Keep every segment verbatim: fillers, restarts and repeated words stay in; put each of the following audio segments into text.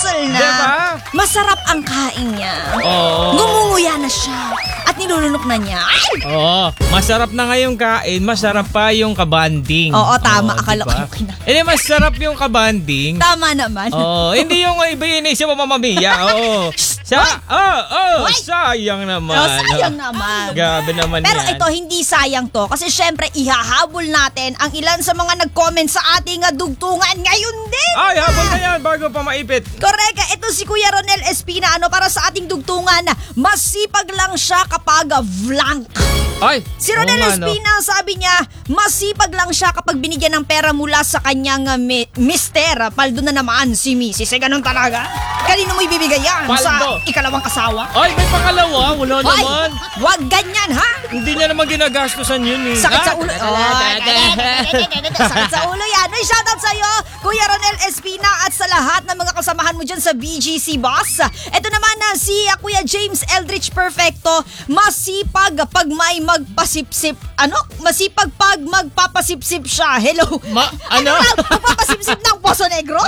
almusal na. Diba? Masarap ang kain niya. Oo. Gumunguya na siya. At nilulunok na niya. Ay! Oo. Masarap na ngayong kain, masarap pa yung kabanding. Oo, tama. Oo, Akala ko diba? okay na. Hindi, masarap yung kabanding. Tama naman. Oo, hindi yung iba yun isip mo mamamiya. Oo. Sa, oh, oh, Uy! sayang naman. Oh, sayang naman. Grabe naman Pero yan. ito, hindi sayang to. Kasi syempre, ihahabol natin ang ilan sa mga nag-comment sa ating uh, dugtungan ngayon din. Ay, habol na yan bago pa maipit. Correct. Ito si Kuya Ronel Espina, ano, para sa ating dugtungan, masipag lang siya kapag uh, blank. Ay, Si Ronel oo nga, no? Espina, sabi niya, masipag lang siya kapag binigyan ng pera mula sa kanyang uh, mi- mister. Paldo na naman si Missus. Eh, ganun talaga. Kanino mo ibibigay yan? Paldo. Sa ikalawang asawa? Ay, may pangalawa. Wala Ay, naman. wag ganyan, ha? Hindi niya naman ginagastusan yun eh. Sakit sa Ah, ulo. da- da- da- da- da- Sakit sa ulo yan. Ay, shoutout sa'yo, Kuya Ronel Espina, at sa lahat ng mga kasamahan mo dyan sa B G C Boss. Ito naman na si uh, Kuya James Eldridge Perfecto, masipag pag may magpasipsip. Ano? Masipag pag magpapasipsip siya. Hello? Ma- ano? Magpapasipsip ng Poso Negro?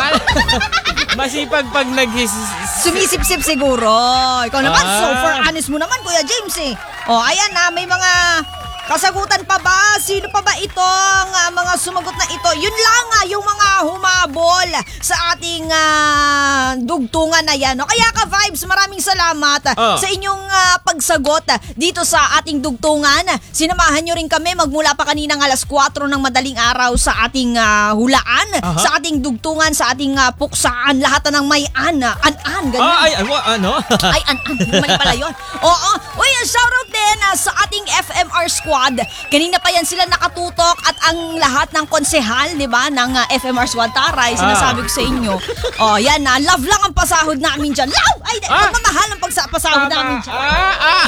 Masipag pag naghis... Sumisipsip siguro. Ikaw naman, Ah. super honest mo naman, Kuya James eh. O, ayan na, may mga kasagutan pa ba? Sino pa ba itong ah, mga sumagot na ito? Yun lang nga, yung mga humabol sa ating ah, dugtungan na yan. O, kaya ka, Vibes, maraming salamat Oh. sa inyong ah, pagsagot dito sa ating dugtungan. Sinamahan nyo rin kami magmula pa kaninang alas kwatro ng madaling araw sa ating ah, hulaan, Aha. sa ating dugtungan, sa ating ah, puksaan, lahat ng may an, ah, an-an, ganyan. Ah, ay, ay, wa- ano? Ay, an-an. Mali pala yun. Oo. Uy, shoutout din uh, sa ating F M R squad. Kanina pa yan sila nakatutok at ang lahat ng konsehal, di ba, ng uh, F M R squad. Taray, sinasabi ko sa inyo. Oh, yan na. Love lang ang pasahod namin dyan. Love! Ay, Ah! pagmamahal ang pagsa- pasahod namin dyan. Ah, ah.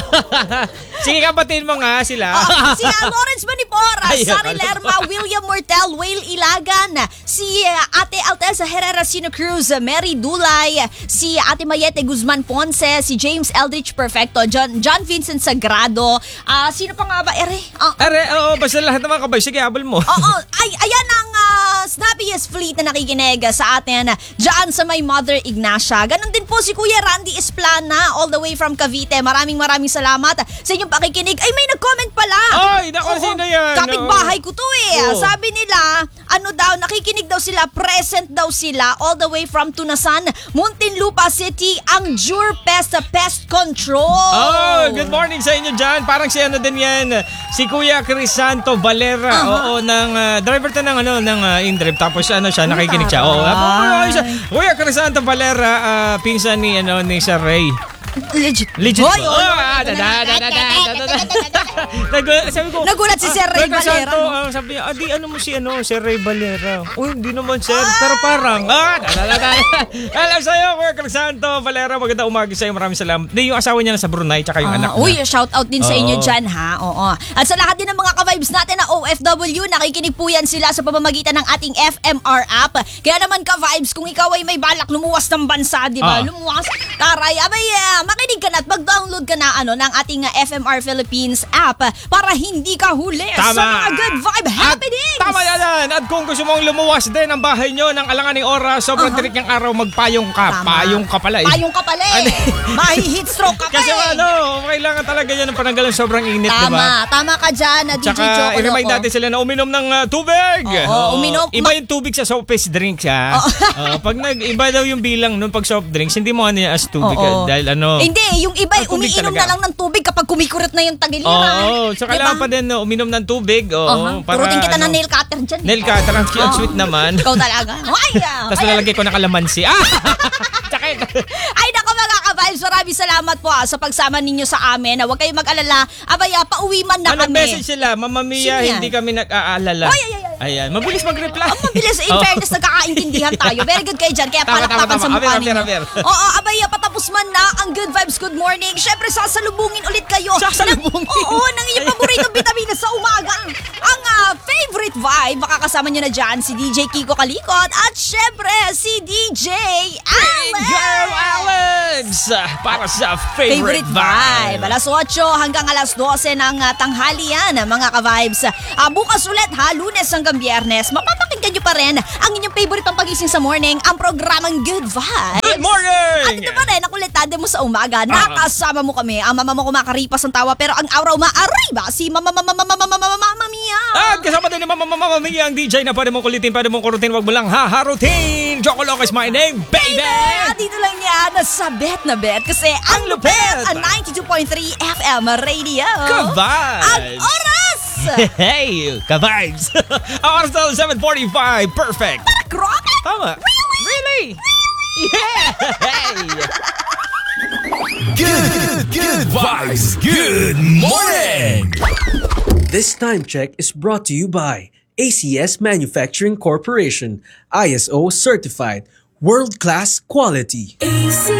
Sige, kapatin mo nga sila. Ah, si uh, Lawrence Manipora, Ay, Sari ano? Lerma, William Mortel, Whale Ilagan, si uh, Ate Alteza Herrera Sino Cruz, Mary Dulay, si Ate Mayete Guzman Ponce, si James Eldridge Perfecto, John, John Vincent Sagrado, ah sino pa nga ba? Ere? Ah, Are, oo, basta lahat naman kabay. Sige, habol mo. Oo, ay, ayan ang uh, snappiest fleet na nakikinig sa atin dyan sa may Mother Ignacia. Ganon din po si Kuya Randy Esplana all the way from Cavite. Maraming maraming salamat sa inyong pakikinig. Ay, may nag-comment pala. Ay, naku, Oo, sino yan? Kapitbahay ko to eh. Oo. Sabi nila, ano daw, nakikinig daw sila, present daw sila all the way from Tunasan, Muntinlupa City, ang Jure Pest Pest Control. Oh, good morning sa inyo dyan. Parang si ano din yan, si Kuya Crisanto Valera. Aha. Oo, ng uh, driver to ng ano, ng uh, Indrive. Tapos ano siya, nakikinig siya. Oo, Ay. Kuya Crisanto Valera, uh, pinsan ni, ano, ni Sir Ray. Legit. Legit. Hoy, Oh, oh, ah, da, da, da, da, da, da, da, da. Nagu- sabi ko, Nagulat si Sir Ray Kuya Crisanto, Valera, no? ah, sabi niya, ah, di ano mo si ano, Sir Ray Valera. Uy, hindi naman sir, pero parang, ah, da, da, da, da. Alam sa'yo, Kuya Crisanto Valera, maganda umaga sa'yo, maraming salamat. Di, yung asawa niya nasa Brunei, tsaka yung Ah, anak uy, niya. shout out din sa Oo. inyo dyan, ha? Oo. At sa lahat din ng mga ka-vibes natin na O F W, nakikinig po yan sila sa pamamagitan ng ating F M R app. Kaya naman ka-vibes, kung ikaw ay may balak lumuwas ng bansa, di ba? Ah. Lumuwas, taray, abay, uh, makinig ka na at mag-download ka na ano, ng ating uh, F M R Philippines app para hindi ka huli Tama. sa mga good vibe happenings. At, tama yan. At kung gusto mong lumuwas din ang bahay nyo ng alanganing oras, sobrang Aha. tirik ng araw, magpayong ka. Tama. Payong ka pala eh. Payong ka pala eh. Mahi-heat stroke ka pa Kasi eh. ano, kailangan talaga yan ng pananggalang sobrang init, diba? Tama, tama ka dyan, na D J Tsaka Chocolate. i-remind natin sila na uminom ng uh, tubig. Oo, uminom. Iba yung tubig sa soft drinks, ha? Oo. Oo, pag nag-iba daw yung bilang nun pag soft drinks, hindi mo ano yan as tubig. Oo. ah, Dahil ano... Hindi, yung iba Ang tubig umiinom talaga. na lang ng tubig kapag kumikurot na yung tagiliran. Oo, so kailangan pa din no, uminom ng tubig. Oo, Uh-huh. para, Turutin kita ano, ng nail cutter dyan. Nail cutter, ang cute, Oo. sweet naman. Ikaw talaga. Ay, ah. Tapos Ay, nalalagay ko ng kalamansi. Ah! Sakit! ay, naku mga ka-vibes, maraming salamat po ah, sa pagsama ninyo sa amin. Ah, huwag kayong mag-alala. Abaya, pauwi man na Ano kami. message sila? Mama Mia, Sino yan? hindi kami nag-aalala. Ay, ay, ay, ay. Ayan, mabilis mag-reply. Ang mabilis, in Oh. fairness, nagkakaintindihan tayo. Very good kayo dyan, kaya Tama, palakpakan tama, sa tama. mukha Aber, ninyo. aber, aber. Oo, abaya, patapos man na ang Good Vibes Good Morning. Siyempre, sasalubungin ulit kayo. Sasalubungin? Ng, oo, ng inyong paboritong vitamina sa umaga. Ang ah, favorite vibe, makakasama nyo na dyan si D J Kiko Kalikot at siyempre si D J Alex. Girl Alex! Para sa favorite, Favorite vibe. Alas otso hanggang alas dose ng uh, tanghalian, mga ka-vibes. Uh, bukas ulit ha, Lunes hanggang Biyernes. Mapapakinggan nyo pa rin ang inyong favorite pang pagising sa morning, ang programang Good Vibe. Good morning! At ito pa rin, ang kulitan mo sa umaga. Nakasama mo kami. Ang mama mo kumakaripas ng tawa pero ang aura umaariba. Si mama mama mama mama mama mama Mia. At kasama din ni Mama Mama Mama Mia, ang D J na pwede mong kulitin, pwede mong kurutin, wag mo lang haharutin. Joko Loco is my name, baby! At dito lang yan, sa bet na bet. Kasi ang Ang lupit! lupit, ang ninety-two point three F M radio. Ka-vibes! Ang oras! Hey, ka-vibes! Ang oras na seven forty-five, perfect! Grabe! Tama. Really? Yeah! Hey! Good, good vibes. Good morning. This time check is brought to you by A C S Manufacturing Corporation, I S O certified, world-class quality. A C